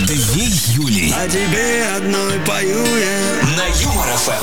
2 Юли. О тебе одной пою я. На Юмор ФМ.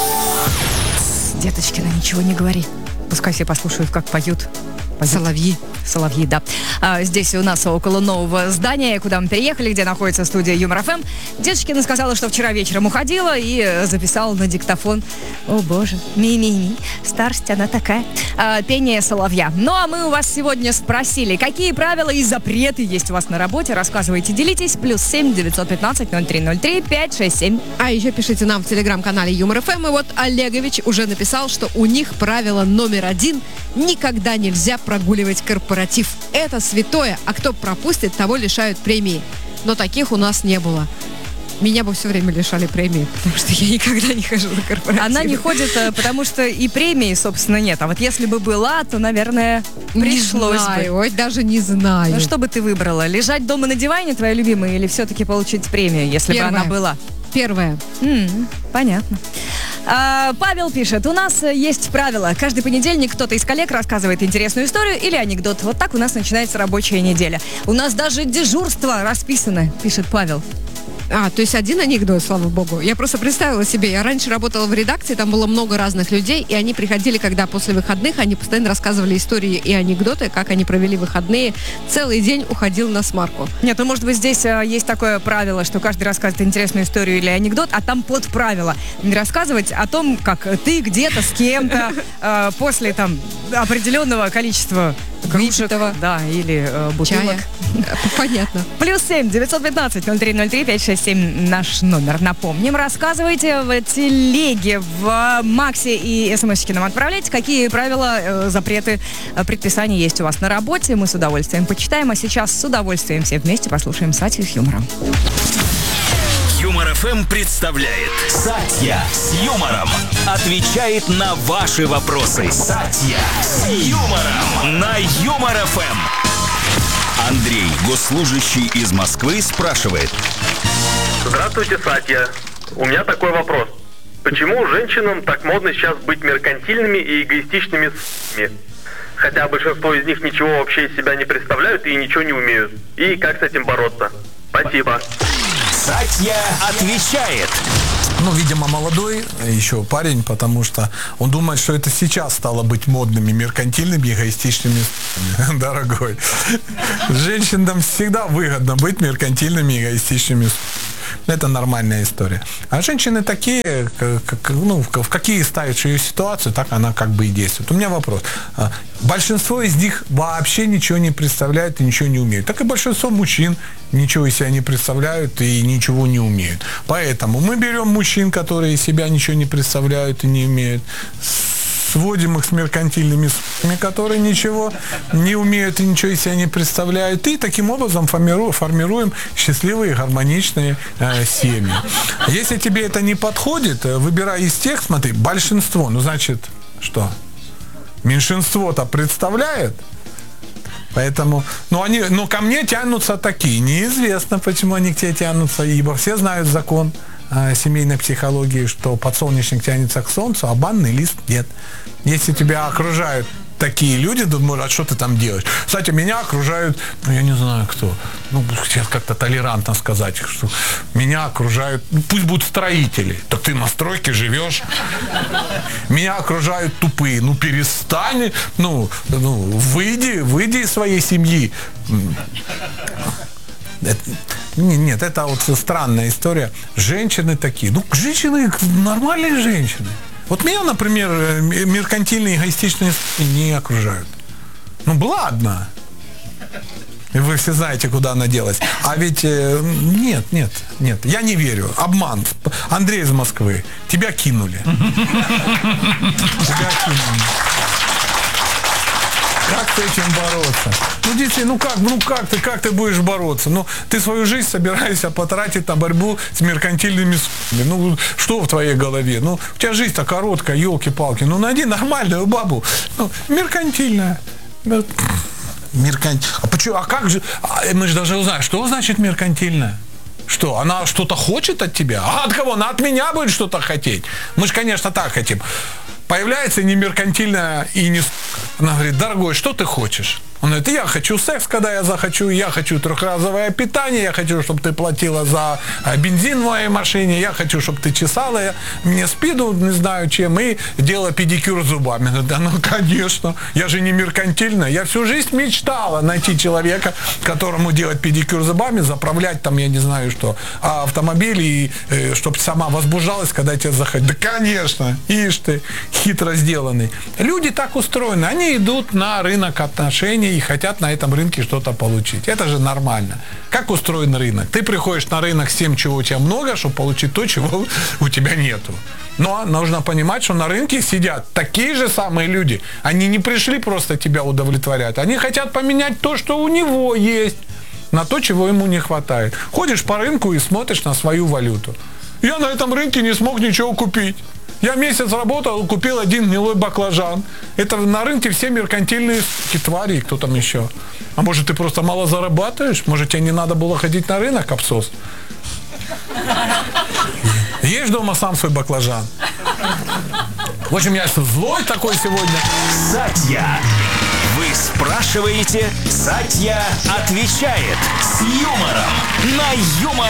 Деточкина, ничего не говори. Пускай все послушают, как поют. Соловьи. Соловьи, да. Здесь у нас около нового здания, куда мы переехали, где находится студия Юмор ФМ. Деточкина сказала, что вчера вечером уходила и записала на диктофон. О боже, ми-ми-ми, старость она такая. Пение соловья. Ну а мы у вас сегодня спросили, какие правила и запреты есть у вас на работе. Рассказывайте, делитесь. +7 915 0303 567. А еще пишите нам в телеграм-канале Юмор ФМ. И вот Олегович уже написал, что у них правило номер 1: никогда нельзя прогуливать корпоратив. Это святое, а кто пропустит, того лишают премии. Но таких у нас не было. Меня бы все время лишали премии, потому что я никогда не хожу на корпоратив. Она не ходит, потому что и премии, собственно, нет. А вот если бы была, то, наверное, пришлось не знаю, бы. Ой, даже не знаю. Ну что бы ты выбрала? Лежать дома на диване, твоя любимая, или все-таки получить премию, если бы она была? Первое. Понятно. Павел пишет: у нас есть правило. Каждый понедельник кто-то из коллег рассказывает интересную историю или анекдот. Вот так у нас начинается рабочая неделя. У нас даже дежурство расписано, пишет Павел. То есть один анекдот, слава богу. Я просто представила себе, я раньше работала в редакции, там было много разных людей, и они приходили, когда после выходных, они постоянно рассказывали истории и анекдоты, как они провели выходные. Целый день уходил на смарку. Нет, ну может быть здесь есть такое правило, что каждый рассказывает интересную историю или анекдот, а там под правило не рассказывать о том, как ты где-то с кем-то после там определенного количества кружек, да, или бутылок. Чая. Понятно. +7 915 0303 567 наш номер. Напомним, рассказывайте в телеге, в Максе и смс-очки нам отправляйте, какие правила, запреты, предписания есть у вас на работе. Мы с удовольствием почитаем, а сейчас с удовольствием все вместе послушаем Сатью с юмором. Юмор ФМ представляет Сатья с юмором. Отвечает на ваши вопросы. Сатья с юмором. На Юмор ФМ. Андрей, госслужащий из Москвы, спрашивает. Здравствуйте, Сатья. У меня такой вопрос. Почему женщинам так модно сейчас быть меркантильными и эгоистичными с***ми? Хотя большинство из них ничего вообще из себя не представляют и ничего не умеют. И как с этим бороться? Спасибо. Сатья отвечает. Видимо, молодой еще парень, потому что он думает, что это сейчас стало быть модными, меркантильными, эгоистичными. Дорогой, женщинам всегда выгодно быть меркантильными, эгоистичными. Это нормальная история. А женщины такие, в какие ставишь ее ситуацию, так она как бы и действует. У меня вопрос. Большинство из них вообще ничего не представляют и ничего не умеют. Так и большинство мужчин ничего из себя не представляют и ничего не умеют. Поэтому мы берем мужчин, которые из себя ничего не представляют и не умеют, сводим их с меркантильными с***ми, которые ничего не умеют и ничего из себя не представляют, и таким образом формируем счастливые, гармоничные семьи. Если тебе это не подходит, выбирай из тех, смотри, большинство, значит, что? Меньшинство-то представляет, поэтому, ко мне тянутся такие. Неизвестно, почему они к тебе тянутся, ибо все знают закон семейной психологии, что подсолнечник тянется к солнцу, а банный лист нет. Если тебя окружают такие люди, думают, а что ты там делаешь? Кстати, меня окружают, я не знаю кто, сейчас как-то толерантно сказать, что меня окружают, пусть будут строители, так ты на стройке живешь. Меня окружают тупые, перестань, выйди из своей семьи. Нет, это вот странная история. Женщины такие. Женщины нормальные женщины. Вот меня, например, меркантильные, эгоистичные не окружают. Была одна. И вы все знаете, куда она делась. А ведь нет, я не верю. Обман. Андрей из Москвы. Тебя кинули. Тебя кинули. Как с этим бороться? Действительно, как ты будешь бороться? Ты свою жизнь собираешься потратить на борьбу с меркантильными с***ми. Что в твоей голове? У тебя жизнь-то короткая, елки-палки. Найди нормальную бабу. Меркантильная. А почему? А как же? Мы же должны узнать, что значит меркантильная? Что, она что-то хочет от тебя? А от кого? Она от меня будет что-то хотеть. Мы же, конечно, так хотим. Появляется не меркантильная и не... Она говорит, дорогой, что ты хочешь? Он говорит, я хочу секс, когда я захочу, я хочу трехразовое питание, я хочу, чтобы ты платила за бензин в моей машине, я хочу, чтобы ты чесала мне спину, не знаю чем, и делала педикюр зубами. Да ну, конечно, я же не меркантильная, я всю жизнь мечтала найти человека, которому делать педикюр зубами, заправлять там, я не знаю что, автомобиль, и чтобы сама возбуждалась, когда тебе заходит. Да, конечно, ишь ты, хитро сделанный. Люди так устроены, они идут на рынок отношений и хотят на этом рынке что-то получить. Это же нормально. Как устроен рынок? Ты приходишь на рынок с тем, чего у тебя много, чтобы получить то, чего у тебя нету. Но нужно понимать, что на рынке сидят такие же самые люди. Они не пришли просто тебя удовлетворять. Они хотят поменять то, что у него есть, на то, чего ему не хватает. Ходишь по рынку и смотришь на свою валюту. Я на этом рынке не смог ничего купить. Я месяц работал, купил один гнилой баклажан. Это на рынке все меркантильные твари, кто там еще. А может, ты просто мало зарабатываешь? Может, тебе не надо было ходить на рынок, абсос? Ешь дома сам свой баклажан. В общем, я злой такой сегодня. Сатья. Вы спрашиваете, Сатья отвечает с юмором на юмор.